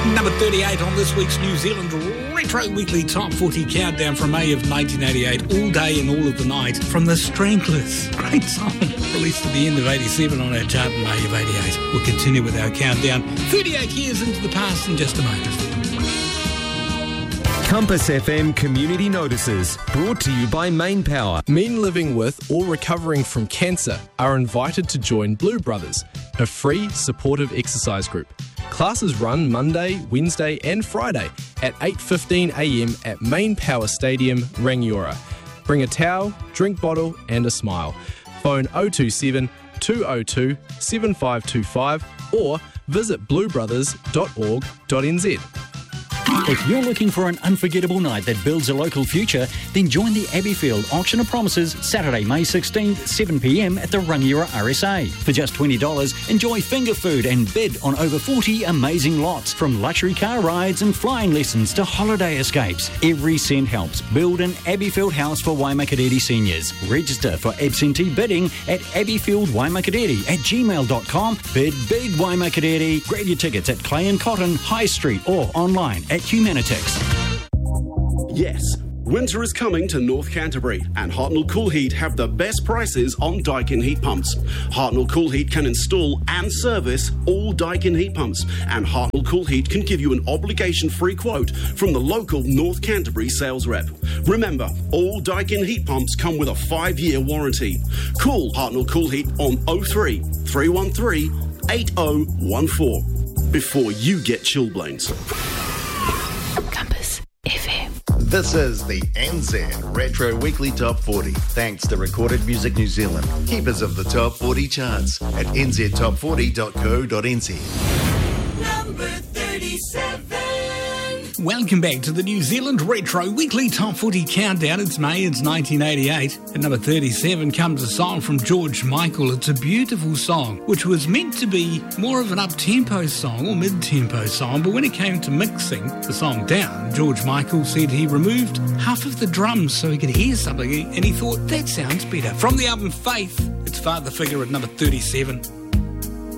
Number 38 on this week's New Zealand Retro Weekly Top 40 Countdown from May of 1988, All Day and All of the Night, from the Stranglers. Great song, released at the end of 87 on our chart in May of 88. We'll continue with our countdown 38 years into the past in just a moment. Compass FM Community Notices, brought to you by Main Power. Men living with or recovering from cancer are invited to join Blue Brothers, a free supportive exercise group. Classes run Monday, Wednesday and Friday at 8:15am at Main Power Stadium, Rangiora. Bring a towel, drink bottle and a smile. Phone 027 202 7525 or visit bluebrothers.org.nz. If you're looking for an unforgettable night that builds a local future, then join the Abbeyfield Auction of Promises Saturday, May 16th, 7pm at the Rangiora RSA. For just $20, enjoy finger food and bid on over 40 amazing lots, from luxury car rides and flying lessons to holiday escapes. Every cent helps. Build an Abbeyfield house for Waimakariri seniors. Register for absentee bidding at abbeyfieldwaimakariri@gmail.com. Bid big, Waimakariri. Grab your tickets at Clay and Cotton, High Street or online at Humanitix. Yes, winter is coming to North Canterbury, and Hartnell Cool Heat have the best prices on Daikin heat pumps. Hartnell Cool Heat can install and service all Daikin heat pumps, and Hartnell Cool Heat can give you an obligation-free quote from the local North Canterbury sales rep. Remember, all Daikin heat pumps come with a 5-year warranty. Call Hartnell Cool Heat on 03 313 8014 before you get chilblains. Compass FM. This is the NZ Retro Weekly Top 40, thanks to Recorded Music New Zealand, keepers of the Top 40 charts at nztop40.co.nz. Number 37. Welcome back to the New Zealand Retro Weekly Top 40 Countdown. It's May, it's 1988. At number 37 comes a song from George Michael. It's a beautiful song, which was meant to be more of an up-tempo song or mid-tempo song, but when it came to mixing the song down, George Michael said he removed half of the drums so he could hear something, and he thought, that sounds better. From the album Faith, it's Father Figure at number 37.